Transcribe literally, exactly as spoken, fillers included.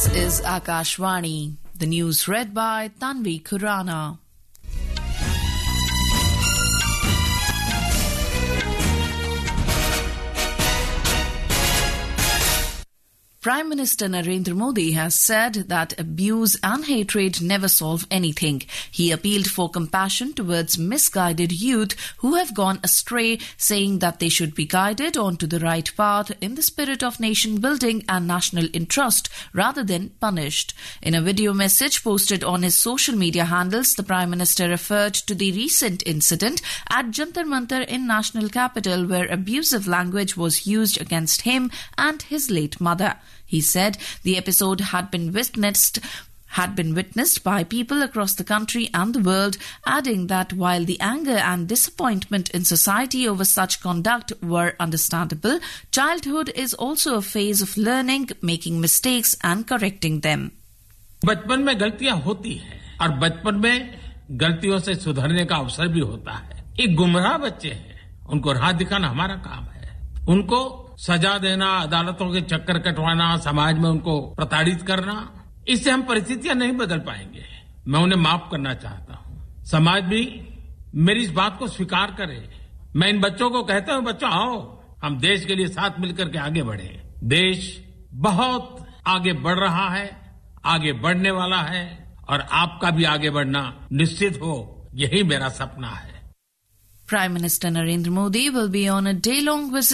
This is Akashvani. The news read by Tanvi Khurana. Prime Minister Narendra Modi has said that abuse and hatred never solve anything. He appealed for compassion towards misguided youth who have gone astray, saying that they should be guided onto the right path in the spirit of nation building and national interest rather than punished. In a video message posted on his social media handles, the Prime Minister referred to the recent incident at Jantar Mantar in national capital where abusive language was used against him and his late mother. He said the episode had been witnessed had been witnessed by people across the country and the world, adding that while the anger and disappointment in society over such conduct were understandable, childhood is also a phase of learning, making mistakes and correcting them. बचपन में गलतियां होती हैं और बचपन में गलतियों से सुधरने का अवसर भी होता है. एक गुमराह बच्चे हैं, उनको राह दिखाना हमारा काम है. उनको सजा देना, अदालतों के चक्कर कटवाना, समाज में उनको प्रताड़ित करना, इससे हम परिस्थितियां नहीं बदल पाएंगे. मैं उन्हें माफ करना चाहता हूं. समाज भी मेरी इस बात को स्वीकार करे. मैं इन बच्चों को कहता हूं, बच्चों आओ, हम देश के लिए साथ मिलकर के आगे बढ़े. देश बहुत आगे बढ़ रहा है, आगे बढ़ने वाला है और आपका भी आगे बढ़ना निश्चित हो, यही मेरा सपना है. Prime Minister Narendra Modi will be on a day-long visit